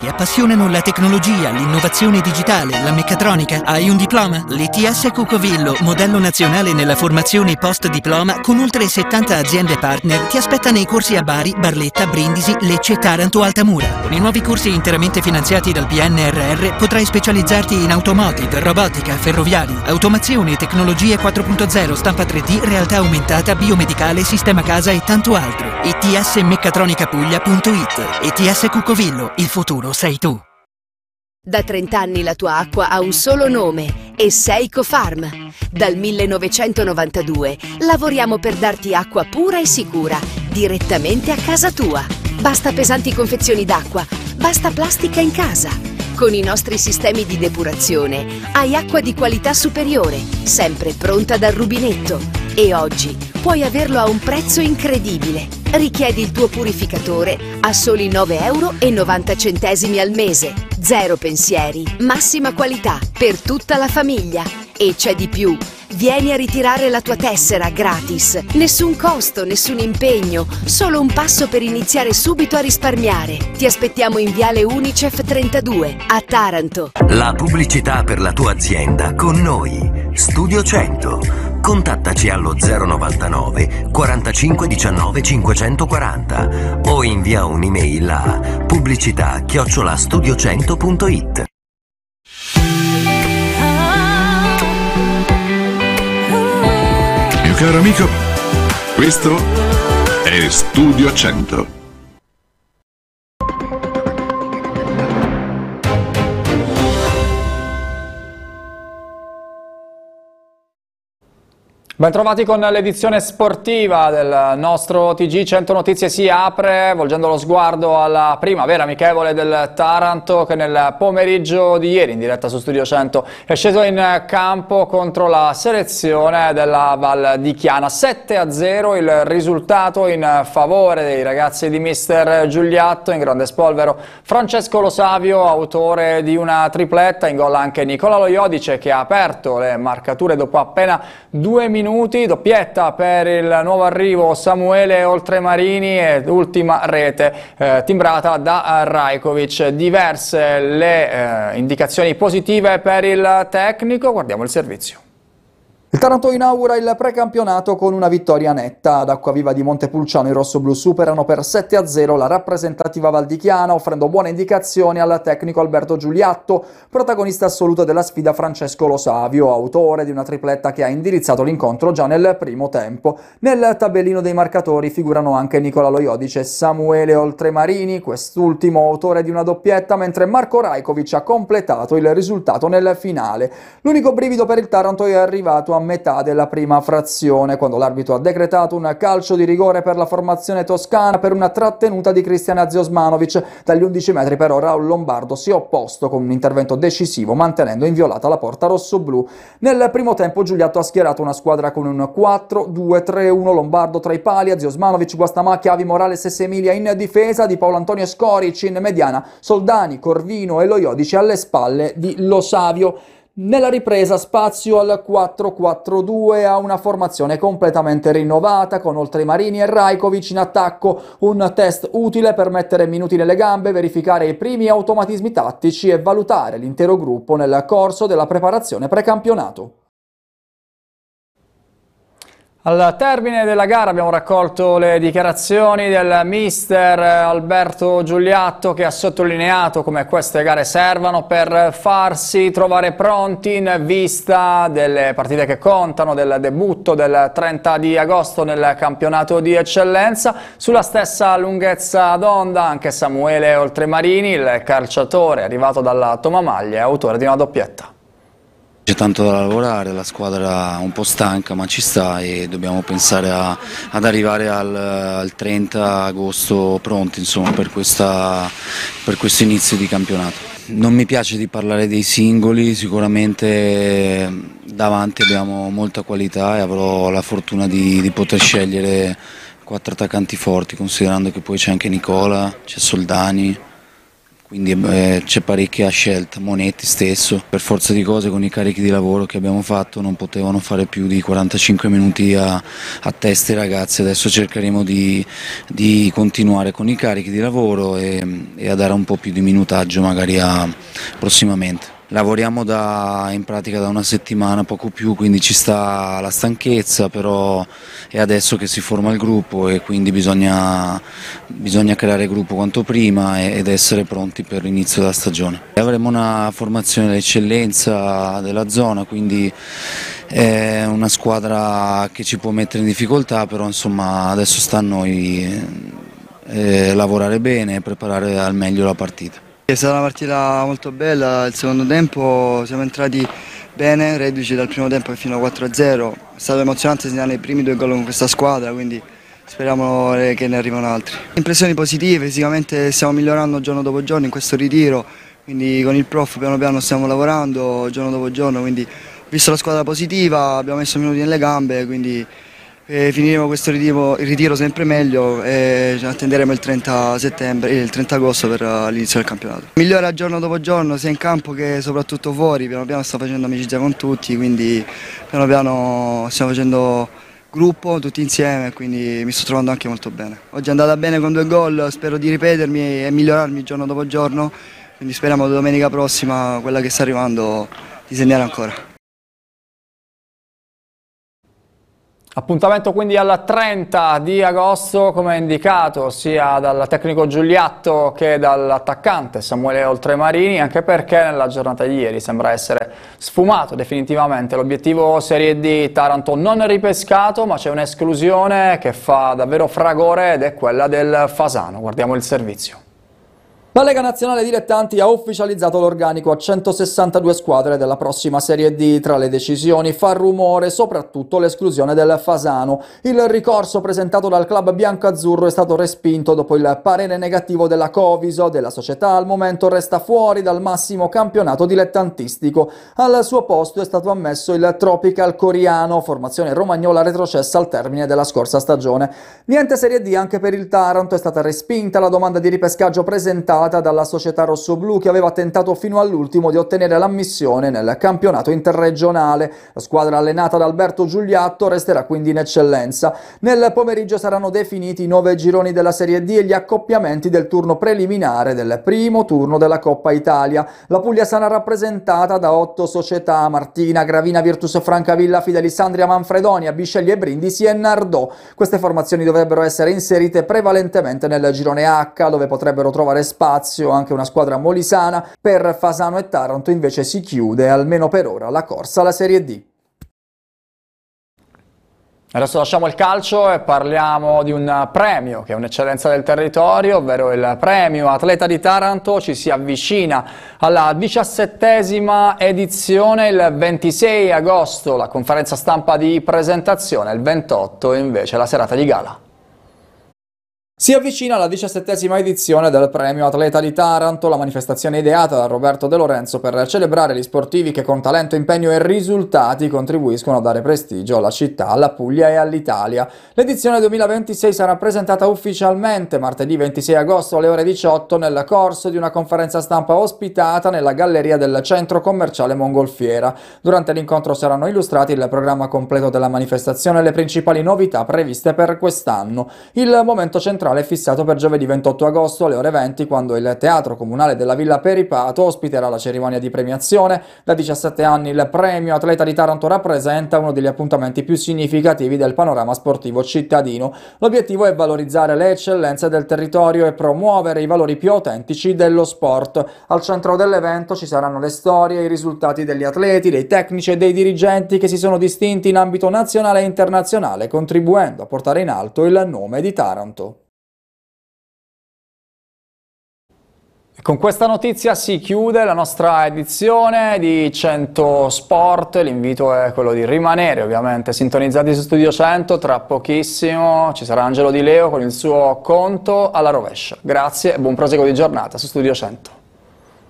Ti appassionano la tecnologia, l'innovazione digitale, la meccatronica? Hai un diploma? L'ITS Cucovillo, modello nazionale nella formazione post-diploma con oltre 70 aziende partner, ti aspetta nei corsi a Bari, Barletta, Brindisi, Lecce, Taranto, Altamura. Con i nuovi corsi interamente finanziati dal PNRR potrai specializzarti in automotive, robotica, ferroviari, automazione, tecnologie 4.0, stampa 3D, realtà aumentata, biomedicale, sistema casa e tanto altro. itsmeccatronicapuglia.it. ITS Cucovillo, il futuro sei tu. Da 30 anni la tua acqua ha un solo nome: Esseico Farm. Dal 1992 lavoriamo per darti acqua pura e sicura, direttamente a casa tua. Basta pesanti confezioni d'acqua, basta plastica in casa. Con i nostri sistemi di depurazione hai acqua di qualità superiore, sempre pronta dal rubinetto. E oggi puoi averlo a un prezzo incredibile. Richiedi il tuo purificatore a soli 9,90 € al mese. Zero pensieri, massima qualità per tutta la famiglia. E c'è di più. Vieni a ritirare la tua tessera gratis. Nessun costo, nessun impegno, solo un passo per iniziare subito a risparmiare. Ti aspettiamo in Viale Unicef 32 a Taranto. La pubblicità per la tua azienda con noi. Studio 100. Contattaci allo 099 45 19 540 o invia un'email a pubblicità@studio100.it. Mio caro amico, questo è Studio 100. Bentrovati con l'edizione sportiva del nostro TG 100 Notizie. Si apre volgendo lo sguardo alla prima vera amichevole del Taranto, che nel pomeriggio di ieri in diretta su Studio 100 è sceso in campo contro la selezione della Val di Chiana. 7-0 il risultato in favore dei ragazzi di mister Giuliatto. In grande spolvero Francesco Lo Savio, autore di una tripletta, in gol anche Nicola Lo Iodice, che ha aperto le marcature dopo appena 2 minuti. Doppietta per il nuovo arrivo Samuele Oltremarini e ultima rete timbrata da Rajkovic. Diverse le indicazioni positive per il tecnico. Guardiamo il servizio. Il Taranto inaugura il precampionato con una vittoria netta. Ad Acquaviva di Montepulciano i rossoblù superano per 7-0 la rappresentativa valdichiana, offrendo buone indicazioni al tecnico Alberto Giuliatto, protagonista assoluto della sfida Francesco Lo Savio, autore di una tripletta che ha indirizzato l'incontro già nel primo tempo. Nel tabellino dei marcatori figurano anche Nicola Lo Iodice e Samuele Oltremarini, quest'ultimo autore di una doppietta, mentre Marco Rajkovic ha completato il risultato nel finale. L'unico brivido per il Taranto è arrivato a metà della prima frazione, quando l'arbitro ha decretato un calcio di rigore per la formazione toscana per una trattenuta di Cristian Aziosmanovic. Dagli 11 metri però Raul Lombardo si è opposto con un intervento decisivo, mantenendo inviolata la porta rossoblù. Nel primo tempo Giuliatto ha schierato una squadra con un 4-2-3-1, Lombardo tra i pali, Aziosmanovic, Guastamacchi, Avi Morales e Semilia in difesa, Di Paolo Antonio Scorici in mediana, Soldani, Corvino e Lo Iodice alle spalle di Lo Savio. Nella ripresa spazio al 4-4-2, a una formazione completamente rinnovata con Oltremarini e Rajkovic in attacco, un test utile per mettere minuti nelle gambe, verificare i primi automatismi tattici e valutare l'intero gruppo nel corso della preparazione precampionato. Al termine della gara abbiamo raccolto le dichiarazioni del mister Alberto Giuliatto, che ha sottolineato come queste gare servano per farsi trovare pronti in vista delle partite che contano, del debutto del 30 di agosto nel campionato di eccellenza. Sulla stessa lunghezza d'onda anche Samuele Oltremarini, il calciatore arrivato dalla Tomamaglia, è autore di una doppietta. C'è tanto da lavorare, la squadra è un po' stanca, ma ci sta e dobbiamo pensare ad arrivare al 30 agosto pronti, insomma, per questo inizio di campionato. Non mi piace di parlare dei singoli, sicuramente davanti abbiamo molta qualità e avrò la fortuna di poter scegliere 4 attaccanti forti, considerando che poi c'è anche Nicola, c'è Soldani, quindi c'è parecchia scelta. Monetti stesso, per forza di cose con i carichi di lavoro che abbiamo fatto non potevano fare più di 45 minuti a testa i ragazzi. Adesso cercheremo di continuare con i carichi di lavoro e a dare un po' più di minutaggio magari prossimamente. Lavoriamo in pratica da una settimana, poco più, quindi ci sta la stanchezza, però è adesso che si forma il gruppo e quindi bisogna creare gruppo quanto prima ed essere pronti per l'inizio della stagione. Avremo una formazione d'eccellenza della zona, quindi è una squadra che ci può mettere in difficoltà, però insomma adesso sta a noi lavorare bene e preparare al meglio la partita. È stata una partita molto bella, il secondo tempo siamo entrati bene, reduci dal primo tempo fino a 4-0, è stato emozionante segnare i primi 2 gol con questa squadra, quindi speriamo che ne arrivino altri. Impressioni positive, fisicamente stiamo migliorando giorno dopo giorno in questo ritiro, quindi con il prof piano piano stiamo lavorando giorno dopo giorno, quindi ho visto la squadra positiva, abbiamo messo minuti nelle gambe, quindi finiremo questo ritiro sempre meglio e attenderemo il 30 agosto per l'inizio del campionato. Migliora giorno dopo giorno sia in campo che soprattutto fuori, piano piano sto facendo amicizia con tutti, quindi piano piano stiamo facendo gruppo tutti insieme, quindi mi sto trovando anche molto bene. Oggi è andata bene con 2 gol, spero di ripetermi e migliorarmi giorno dopo giorno, quindi speriamo domenica prossima, quella che sta arrivando, di segnare ancora. Appuntamento quindi al 30 di agosto, come indicato sia dal tecnico Giuliatto che dall'attaccante Samuele Oltremarini, anche perché nella giornata di ieri sembra essere sfumato definitivamente l'obiettivo Serie D. Taranto non ripescato, ma c'è un'esclusione che fa davvero fragore ed è quella del Fasano. Guardiamo il servizio. La Lega Nazionale Dilettanti ha ufficializzato l'organico a 162 squadre della prossima Serie D. Tra le decisioni fa rumore soprattutto l'esclusione del Fasano. Il ricorso presentato dal club biancazzurro è stato respinto dopo il parere negativo della Coviso. Della società al momento resta fuori dal massimo campionato dilettantistico. Al suo posto è stato ammesso il Tropical Coriano, formazione romagnola retrocessa al termine della scorsa stagione. Niente Serie D anche per il Taranto, è stata respinta la domanda di ripescaggio presentata dalla società rossoblù che aveva tentato fino all'ultimo di ottenere l'ammissione nel campionato interregionale. La squadra allenata da Alberto Giuliatto resterà quindi in eccellenza. Nel pomeriggio saranno definiti i 9 gironi della Serie D e gli accoppiamenti del turno preliminare del primo turno della Coppa Italia. La Puglia sarà rappresentata da 8 società: Martina, Gravina, Virtus Francavilla, Fidelisandria, Manfredonia, Bisceglie Brindisi e Nardò. Queste formazioni dovrebbero essere inserite prevalentemente nel girone H, dove potrebbero trovare spazio anche una squadra molisana. Per Fasano e Taranto invece si chiude, almeno per ora, la corsa alla Serie D. Adesso lasciamo il calcio e parliamo di un premio che è un'eccellenza del territorio, ovvero il premio Atleta di Taranto. Ci si avvicina alla 17ª edizione, il 26 agosto la conferenza stampa di presentazione, il 28 invece la serata di gala. Si avvicina la 17ª edizione del Premio Atleta di Taranto, la manifestazione ideata da Roberto De Lorenzo per celebrare gli sportivi che con talento, impegno e risultati contribuiscono a dare prestigio alla città, alla Puglia e all'Italia. L'edizione 2026 sarà presentata ufficialmente martedì 26 agosto alle ore 18 nel corso di una conferenza stampa ospitata nella galleria del centro commerciale Mongolfiera. Durante l'incontro saranno illustrati il programma completo della manifestazione e le principali novità previste per quest'anno. Il momento centrale è fissato per giovedì 28 agosto alle ore 20, quando il Teatro Comunale della Villa Peripato ospiterà la cerimonia di premiazione. Da 17 anni il Premio Atleta di Taranto rappresenta uno degli appuntamenti più significativi del panorama sportivo cittadino. L'obiettivo è valorizzare le eccellenze del territorio e promuovere i valori più autentici dello sport. Al centro dell'evento ci saranno le storie e i risultati degli atleti, dei tecnici e dei dirigenti che si sono distinti in ambito nazionale e internazionale, contribuendo a portare in alto il nome di Taranto. Con questa notizia si chiude la nostra edizione di 100 Sport. L'invito è quello di rimanere ovviamente sintonizzati su Studio 100. Tra pochissimo ci sarà Angelo Di Leo con il suo conto alla rovescia. Grazie e buon proseguo di giornata su Studio 100.